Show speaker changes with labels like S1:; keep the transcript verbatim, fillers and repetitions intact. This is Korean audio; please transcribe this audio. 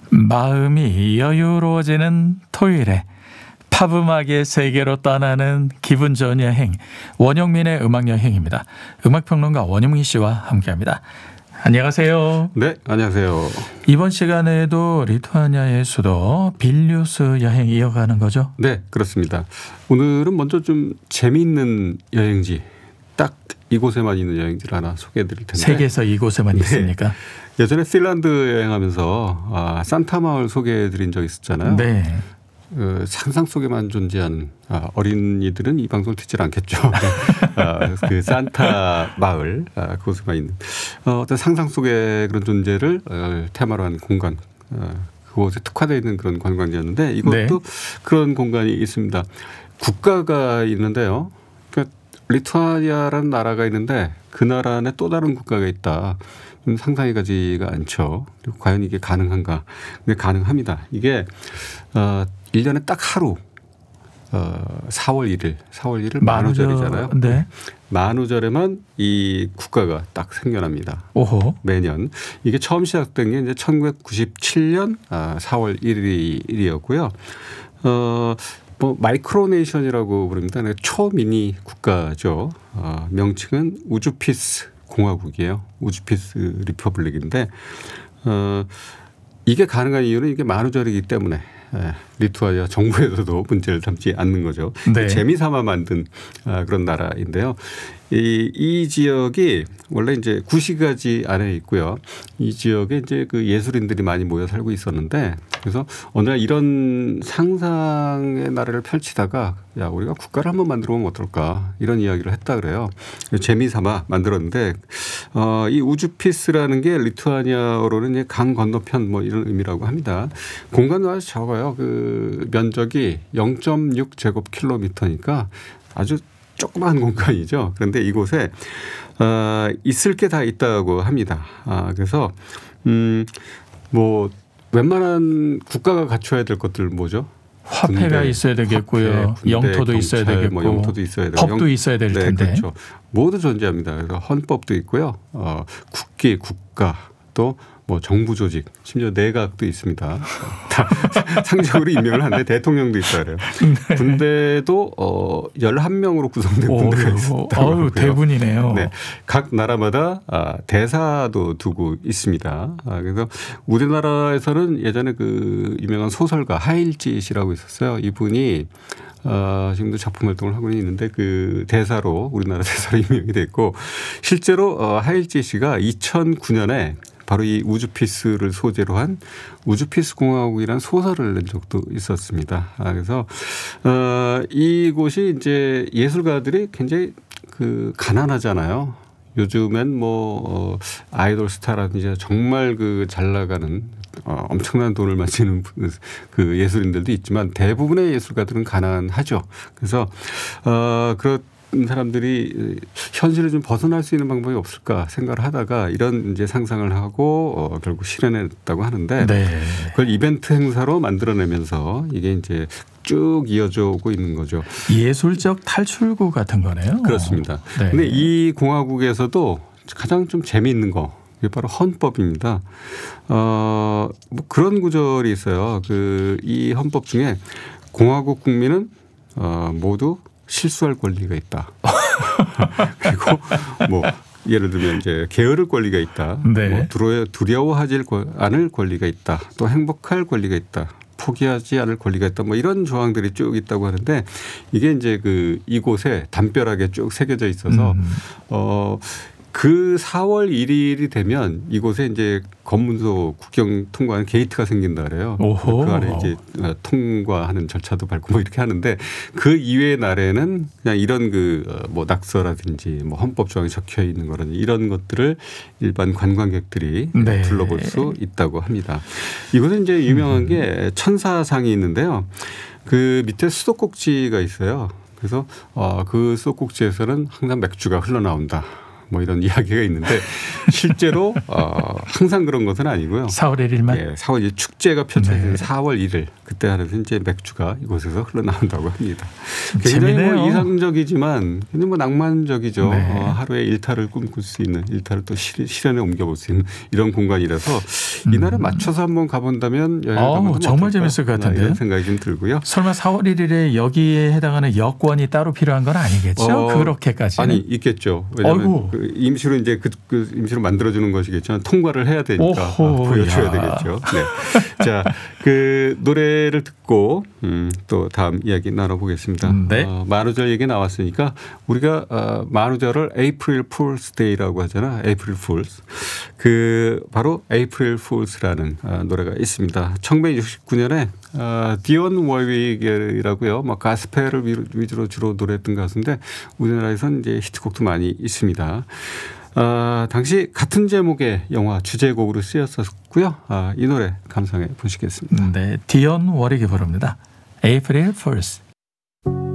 S1: 마음이 여유로워지는 토요일에 팝음악의 세계로 떠나는 기분 좋은 여행, 원영민의 음악여행입니다. 음악평론가 원영민 씨와 함께합니다. 안녕하세요.
S2: 네, 안녕하세요.
S1: 이번 시간에도 리투아니아의 수도 빌뉴스 여행 이어가는 거죠?
S2: 네, 그렇습니다. 오늘은 먼저 좀 재미있는 여행지, 딱 이곳에만 있는 여행지를 하나 소개해드릴 텐데.
S1: 세계에서 이곳에만
S2: 네.
S1: 있습니까?
S2: 예전에 핀란드 여행하면서 아, 산타 마을 소개해드린 적 있었잖아요.
S1: 네.
S2: 그 상상 속에만 존재하는 아, 어린이들은 이 방송을 듣질 않겠죠. 아, 그 산타 마을 아, 그곳에만 있는 어, 어떤 상상 속의 그런 존재를 어, 테마로 한 공간, 어, 그곳에 특화되어 있는 그런 관광지였는데 이것도
S1: 네.
S2: 그런 공간이 있습니다. 국가가 있는데요. 그러니까 리투아니아라는 나라가 있는데 그 나라 안에 또 다른 국가가 있다. 상상이 가지가 않죠. 그리고 과연 이게 가능한가? 근데 가능합니다. 이게 어, 일 년에 딱 하루 어, 사월 일일, 사월 일일 만우절이잖아요.
S1: 네.
S2: 만우절에만 이 국가가 딱 생겨납니다.
S1: 오호.
S2: 매년. 이게 처음 시작된 게 이제 천구백구십칠 년 아, 사월 일일이었고요. 어, 뭐 마이크로네이션이라고 부릅니다. 초미니 국가죠. 어, 명칭은 우주피스 공화국이에요. 우주피스 리퍼블릭인데 어, 이게 가능한 이유는 이게 만우절이기 때문에 예, 리투아니아 정부에서도 문제를 삼지 않는 거죠.
S1: 네.
S2: 재미삼아 만든 아, 그런 나라인데요. 이, 이 지역이 원래 이제 구시가지 안에 있고요. 이 지역에 이제 그 예술인들이 많이 모여 살고 있었는데 그래서 어느 날 이런 상상의 나라를 펼치다가 야 우리가 국가를 한번 만들어 보면 어떨까 이런 이야기를 했다 그래요. 재미삼아 만들었는데 어, 이 우주피스라는 게 리투아니아어로는 이제 강 건너편 뭐 이런 의미라고 합니다. 공간도 아주 적어요. 그 면적이 영 점 육 제곱킬로미터니까 아주 조그마한 공간이죠. 그런데 이곳에 어, 있을 게 다 있다고 합니다. 아, 그래서 음, 뭐 웬만한 국가가 갖춰야 될 것들 뭐죠?
S1: 화폐가
S2: 군대,
S1: 있어야 되겠고요.
S2: 화폐, 군대,
S1: 영토도
S2: 경찰,
S1: 있어야 되겠고
S2: 뭐 영토도 있어야 되고
S1: 법도
S2: 영,
S1: 있어야 될
S2: 네,
S1: 텐데.
S2: 그렇죠. 모두 존재합니다. 그래서 헌법도 있고요. 어, 국기, 국가 또 뭐 정부 조직, 심지어 내각도 있습니다. 다 상징으로 임명을 하는데 대통령도 있어야 해요. 군대도 어, 열한 명으로 구성된
S1: 오,
S2: 군대가 있습니다.
S1: 어우, 대군이네요.
S2: 네, 각 나라마다 아, 대사도 두고 있습니다. 아, 그래서 우리나라에서는 예전에 그 유명한 소설가 하일지 씨라고 있었어요. 이분이 어, 지금도 작품 활동을 하고 있는데 그 대사로 우리나라 대사로 임명이 됐고 실제로 어, 하일지 씨가 이천구 년에 바로 이 우주피스를 소재로 한 우주피스 공화국이라는 소설을 낸 적도 있었습니다. 아, 그래서 어, 이곳이 이제 예술가들이 굉장히 그 가난하잖아요. 요즘엔 뭐 어, 아이돌 스타라든지 정말 그 잘 나가는 어, 엄청난 돈을 마시는 그 예술인들도 있지만 대부분의 예술가들은 가난하죠. 그래서 어, 그런 사람들이 현실을 좀 벗어날 수 있는 방법이 없을까 생각을 하다가 이런 이제 상상을 하고 어, 결국 실현했다고 하는데 네. 그걸 이벤트 행사로 만들어내면서 이게 이제 쭉 이어져 오고 있는 거죠.
S1: 예술적 탈출구 같은 거네요.
S2: 그렇습니다. 그런데 네. 이 공화국에서도 가장 좀 재미있는 거 이게 바로 헌법입니다. 어, 뭐 그런 구절이 있어요. 그 이 헌법 중에 공화국 국민은 어, 모두 실수할 권리가 있다. 그리고 뭐 예를 들면 이제 게으를 권리가 있다.
S1: 네.
S2: 뭐 두려워하지 않을 권리가 있다. 또 행복할 권리가 있다. 포기하지 않을 권리가 있다. 뭐 이런 조항들이 쭉 있다고 하는데 이게 이제 그 이곳에 담벼락에 쭉 새겨져 있어서 음. 어. 그 사월 일일이 되면 이곳에 이제 검문소 국경 통과하는 게이트가 생긴다 그래요. 오호. 그 안에 이제 통과하는 절차도 밟고 뭐 이렇게 하는데 그 이외의 날에는 그냥 이런 그 뭐 낙서라든지 뭐 헌법 조항이 적혀 있는 거라든지 이런 것들을 일반 관광객들이 네. 둘러볼 수 있다고 합니다. 이곳은 이제 유명한 음. 게 천사상이 있는데요. 그 밑에 수도꼭지가 있어요. 그래서 어 그 수도꼭지에서는 항상 맥주가 흘러나온다. 뭐 이런 이야기가 있는데 실제로 어 항상 그런 것은 아니고요.
S1: 사월 일일만?
S2: 예, 사월 일 축제가 펼쳐지는 네. 사월 일일 그때 하면서 이제 맥주가 이곳에서 흘러나온다고 합니다. 굉장히
S1: 재미네요.
S2: 뭐 이상적이지만 굉장히 뭐 낭만적이죠.
S1: 네.
S2: 어, 하루에 일탈을 꿈꿀 수 있는 일탈을 또 실, 실현에 옮겨볼 수 있는 이런 공간이라서 이 날에 맞춰서 한번 가본다면 여행
S1: 어우,
S2: 가면
S1: 정말 재밌을 것 같은데요.
S2: 이런 생각이 좀 들고요.
S1: 설마 사월 일일에 여기에 해당하는 여권이 따로 필요한 건 아니겠죠?
S2: 어,
S1: 그렇게까지는.
S2: 아니 있겠죠. 왜냐하면
S1: 아이고.
S2: 그 임시로 이제 그, 그 임시로 만들어주는 것이겠지만 통과를 해야 되니까
S1: 오호,
S2: 아, 보여줘야
S1: 야.
S2: 되겠죠. 네. 자, 그 노래를 듣고 음, 또 다음 이야기 나눠보겠습니다.
S1: 네.
S2: 어, 만우절 얘기 나왔으니까 우리가 어, 만우절을 April Fool's Day라고 하잖아. April Fools. 그 바로 April Fools라는 어, 노래가 있습니다. 천구백육십구 년에 어, 디온 월윅이라고요. 막 가스펠을 위주로 주로 노래했던 가수인데 우리나라에서는 이제 히트곡도 많이 있습니다. 아, 당시 같은 제목의 영화 주제곡으로 쓰였었고요. 아, 이 노래 감상해 보시겠습니다.
S1: 네, 디온 워릭이 부릅니다. April Fools.